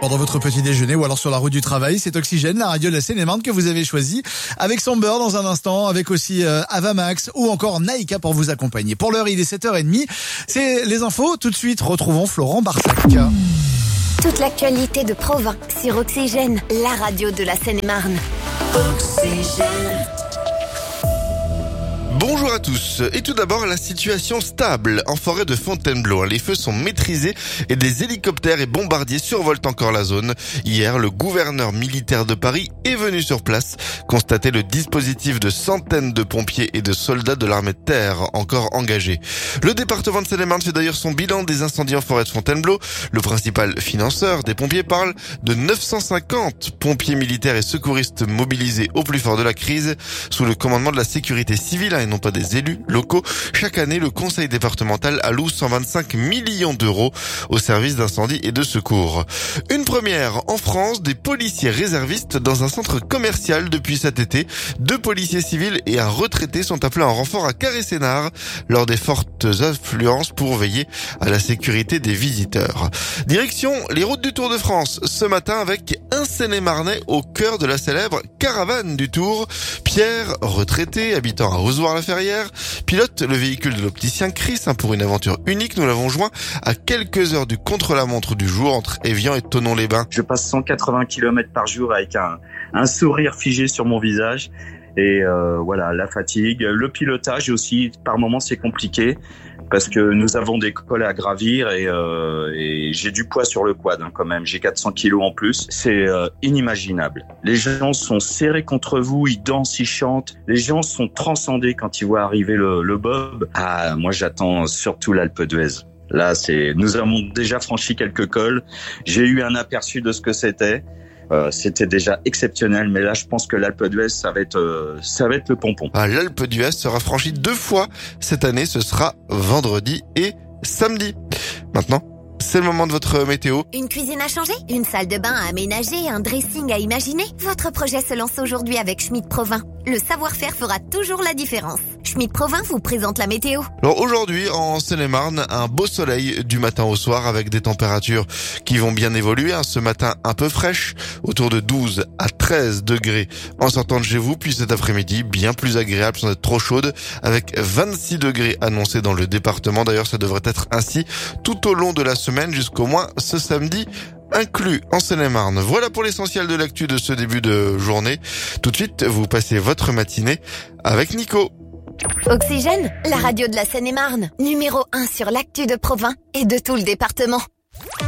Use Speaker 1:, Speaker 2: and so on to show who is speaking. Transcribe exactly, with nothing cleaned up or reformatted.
Speaker 1: Pendant votre petit déjeuner ou alors sur la route du travail, c'est Oxygène, la radio de la Seine-et-Marne que vous avez choisie, avec Samber dans un instant, avec aussi euh, Avamax ou encore Naïka pour vous accompagner. Pour l'heure, il est sept heures trente. C'est les infos. Tout de suite, retrouvons Florent Barsac.
Speaker 2: Toute l'actualité de Provins sur Oxygène, la radio de la Seine-et-Marne. Oxygène.
Speaker 3: Bonjour à tous. Et tout d'abord, la situation stable en forêt de Fontainebleau. Les feux sont maîtrisés et des hélicoptères et bombardiers survolent encore la zone. Hier, le gouverneur militaire de Paris est venu sur place constater le dispositif de centaines de pompiers et de soldats de l'armée de terre encore engagés. Le département de Seine-et-Marne fait d'ailleurs son bilan des incendies en forêt de Fontainebleau. Le principal financeur des pompiers parle de neuf cent cinquante pompiers militaires et secouristes mobilisés au plus fort de la crise sous le commandement de la sécurité civile et non pas des élus locaux. Chaque année, le conseil départemental alloue cent vingt-cinq millions d'euros au service d'incendie et de secours. Une première en France, des policiers réservistes dans un centre commercial depuis cet été. Deux policiers civils et un retraité sont appelés en renfort à Carré-Sénart lors des fortes affluences pour veiller à la sécurité des visiteurs. Direction les routes du Tour de France ce matin avec un Seine-et-Marnais au cœur de la célèbre caravane du Tour. Pierre, retraité, habitant à Ozoir-la-Ferrière, pilote le véhicule de l'opticien Chris hein, pour une aventure unique. Nous l'avons joint à quelques heures du contre-la-montre du jour entre Évian et Thonon-les-Bains.
Speaker 4: Je passe cent quatre-vingts kilomètres par jour avec un, un sourire figé sur mon visage. Et euh, voilà, la fatigue, le pilotage aussi, par moments c'est compliqué parce que nous avons des cols à gravir et, euh, et j'ai du poids sur le quad hein, quand même, j'ai quatre cents kilos en plus, c'est euh, inimaginable. Les gens sont serrés contre vous, ils dansent, ils chantent, les gens sont transcendés quand ils voient arriver le, le bob. Ah, moi j'attends surtout l'Alpe d'Huez. Là, c'est, nous avons déjà franchi quelques cols, j'ai eu un aperçu de ce que c'était. Euh, c'était déjà exceptionnel, mais là je pense que l'Alpe d'Huez ça va être euh, ça va être le pompon.
Speaker 3: Ah, l'Alpe d'Huez sera franchie deux fois cette année, ce sera vendredi et samedi. Maintenant, c'est le moment de votre météo.
Speaker 2: Une cuisine à changer, une salle de bain à aménager, un dressing à imaginer. Votre projet se lance aujourd'hui avec Schmitt Provins. Le savoir-faire fera toujours la différence. Schmitt Provins vous présente la météo.
Speaker 3: Alors aujourd'hui, en Seine-et-Marne, un beau soleil du matin au soir avec des températures qui vont bien évoluer. Hein. Ce matin, un peu fraîche, autour de douze à treize degrés en sortant de chez vous. Puis cet après-midi, bien plus agréable sans être trop chaude, avec vingt-six degrés annoncés dans le département. D'ailleurs, ça devrait être ainsi tout au long de la semaine jusqu'au moins ce samedi inclus en Seine-et-Marne. Voilà pour l'essentiel de l'actu de ce début de journée. Tout de suite, vous passez votre matinée avec Nico.
Speaker 2: Oxygène, la radio de la Seine-et-Marne, numéro un sur l'actu de Provins et de tout le département.